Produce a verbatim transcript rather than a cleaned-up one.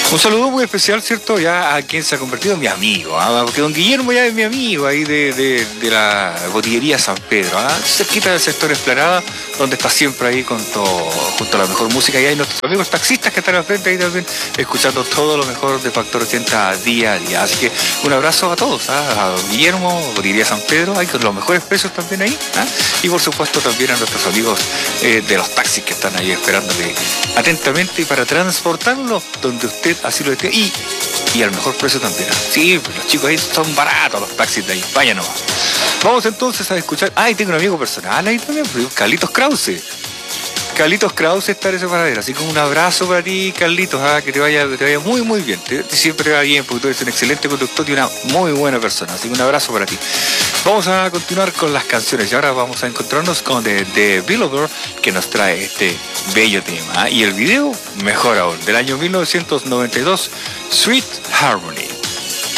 Un saludo muy especial, ¿cierto? Ya a quien se ha convertido en mi amigo, ¿ah? Porque don Guillermo ya es mi amigo ahí de, de, de la botillería San Pedro, ¿ah? Cerquita del sector Esplanada, donde está siempre ahí con todo, junto a la mejor música. Y hay nuestros amigos taxistas que están al frente ahí también, escuchando todo lo mejor de Factor ochenta día a día. Así que un abrazo a todos, ¿ah? A don Guillermo, botillería San Pedro, hay con los mejores precios también ahí, ¿ah? Y por supuesto también a nuestros amigos eh, de los taxis que están ahí esperándole atentamente para transportarlo donde usted así lo desee y, y al mejor precio también. Sí, pues los chicos ahí son baratos, los taxis de ahí, vaya nomás. Vamos entonces a escuchar. Ah, y tengo un amigo personal ahí también, Carlitos Krause. Carlitos Krause está en ese paradero, así como un abrazo para ti, Carlitos, ah, que te vaya, te vaya muy muy bien, te, te siempre va bien, porque tú eres un excelente conductor y una muy buena persona, así que un abrazo para ti. Vamos a continuar con las canciones y ahora vamos a encontrarnos con The, The Billboard, que nos trae este bello tema, y el video, mejor aún, del año mil novecientos noventa y dos, Sweet Harmony.